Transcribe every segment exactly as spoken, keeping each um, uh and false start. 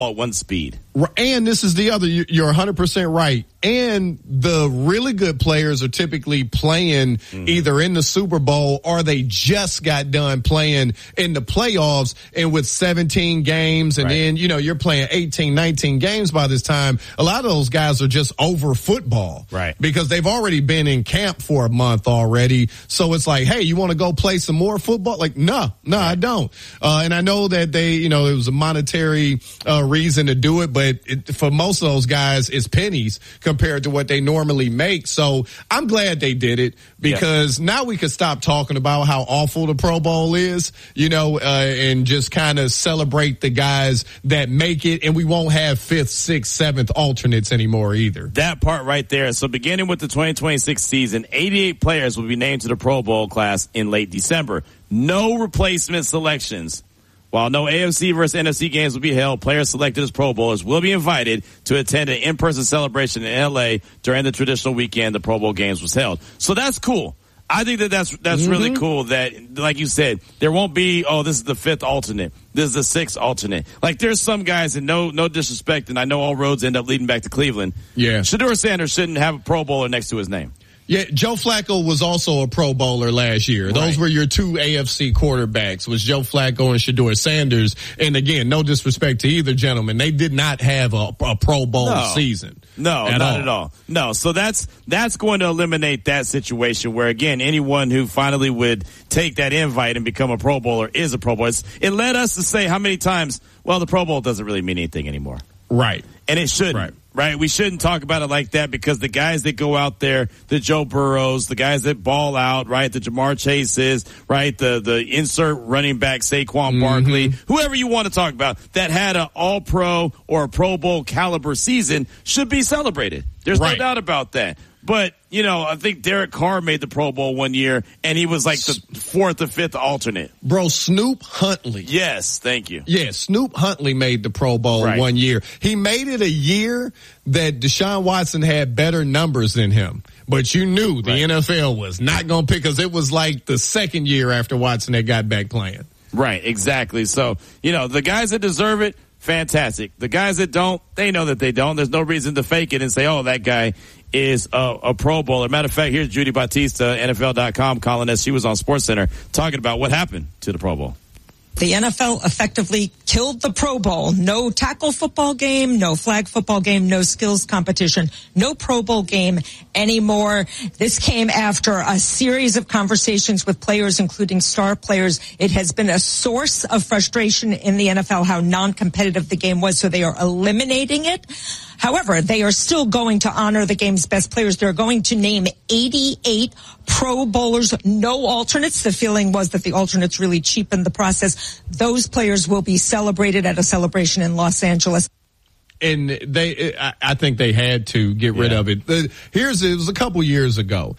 at one speed. And this is the other, you're one hundred percent right. And the really good players are typically playing mm-hmm. either in the Super Bowl or they just got done playing in the playoffs, and with seventeen games and right. then, you know, you're playing eighteen, nineteen games by this time. A lot of those guys are just over football. Right. Because they've already been in camp for a month already. So it's like, hey, you want to go play some more football? Like, no, no, right. I don't. Uh, and I know that they, you know, it was a monetary uh, reason to do it, but it, for most of those guys, it's pennies compared to what they normally make. So I'm glad they did it, because yeah. now we can stop talking about how awful the Pro Bowl is, you know, uh, and just kind of celebrate the guys that make it, and we won't have fifth, sixth, seventh alternates anymore either. That part right there. So beginning with the twenty twenty-six season, eighty-eight players will be named to the Pro Bowl class in late December. No replacement selections. While no A F C versus N F C games will be held, players selected as Pro Bowlers will be invited to attend an in-person celebration in L A during the traditional weekend the Pro Bowl games was held. So that's cool. I think that that's that's mm-hmm. really cool that, like you said, there won't be, oh, this is the fifth alternate, this is the sixth alternate. Like, there's some guys, and no no disrespect, and I know all roads end up leading back to Cleveland. Yeah. Shedeur Sanders shouldn't have a Pro Bowler next to his name. Yeah, Joe Flacco was also a Pro Bowler last year. Right. Those were your two A F C quarterbacks, was Joe Flacco and Shedeur Sanders. And again, no disrespect to either gentleman, they did not have a, a Pro Bowl no. season. No, at not all. at all. No, so that's that's going to eliminate that situation where, again, anyone who finally would take that invite and become a Pro Bowler is a Pro Bowler. It's, it led us to say how many times, well, the Pro Bowl doesn't really mean anything anymore. Right. And it shouldn't. Right. Right, we shouldn't talk about it like that, because the guys that go out there, the Joe Burrows, the guys that ball out, right, the Jamar Chases, right, the the insert running back Saquon mm-hmm. Barkley, whoever you want to talk about, that had an All-Pro or a Pro Bowl caliber season should be celebrated. There's right. no doubt about that. But, you know, I think Derek Carr made the Pro Bowl one year, and he was like the fourth or fifth alternate. Bro, Snoop Huntley. Yes, thank you. Yeah, Snoop Huntley made the Pro Bowl right. one year. He made it a year that Deshaun Watson had better numbers than him. But you knew the right. N F L was not going to pick, because it was like the second year after Watson had got back playing. Right, exactly. So, you know, the guys that deserve it, fantastic. The guys that don't, they know that they don't. There's no reason to fake it and say, oh, that guy is a, a Pro Bowler. Matter of fact, here's Judy Bautista, N F L dot com columnist. She was on SportsCenter talking about what happened to the Pro Bowl. The N F L effectively killed the Pro Bowl. No tackle football game, no flag football game, no skills competition, no Pro Bowl game anymore. This came after a series of conversations with players, including star players. It has been a source of frustration in the N F L how non-competitive the game was, so they are eliminating it. However, they are still going to honor the game's best players. They're going to name eighty-eight Pro Bowlers, no alternates. The feeling was that the alternates really cheapened the process. Those players will be celebrated at a celebration in Los Angeles. And they, I think they had to get rid yeah. of it. Here's, it was a couple years ago,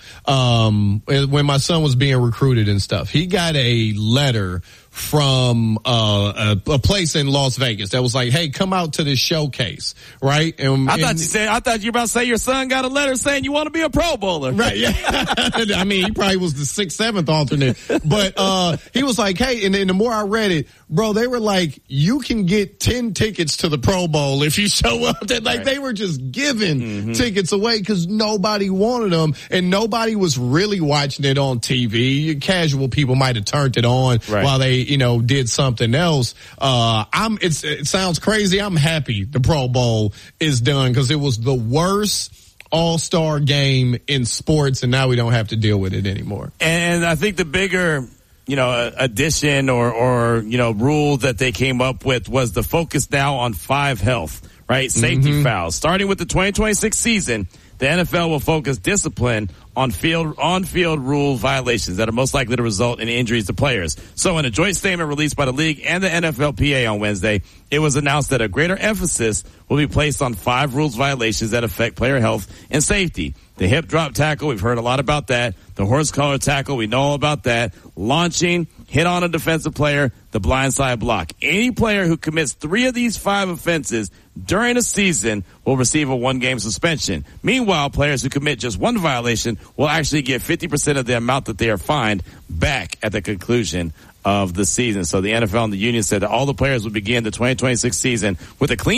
um, when my son was being recruited and stuff. He got a letter from uh, a, a place in Las Vegas that was like, "Hey, come out to this showcase," right? And, I thought and, you said, I thought you were about to say your son got a letter saying you want to be a Pro Bowler, right? Yeah, I mean, he probably was the sixth, seventh alternate, but uh he was like, "Hey," and then the more I read it, bro, they were like, "You can get ten tickets to the Pro Bowl if you show up." Like right. they were just giving mm-hmm. tickets away because nobody wanted them, and nobody was really watching it on T V. Casual people might have turned it on right. while they, you know, did something else. Uh, I'm, it's, it sounds crazy. I'm happy the Pro Bowl is done because it was the worst all-star game in sports, and now we don't have to deal with it anymore. And I think the bigger, you know, addition or, or, you know, rule that they came up with was the focus now on five health, right? Safety mm-hmm. fouls. Starting with the twenty twenty-six season, the N F L will focus discipline on field, on-field rule violations that are most likely to result in injuries to players. So in a joint statement released by the league and the N F L P A on Wednesday, it was announced that a greater emphasis will be placed on five rules violations that affect player health and safety. The hip drop tackle, we've heard a lot about that. The horse collar tackle, we know all about that. Launching, hit on a defensive player, the blindside block. Any player who commits three of these five offenses during a season will receive a one-game suspension. Meanwhile, players who commit just one violation will actually get fifty percent of the amount that they are fined back at the conclusion of the season. So the N F L and the union said that all the players will begin the twenty twenty-six season with a clean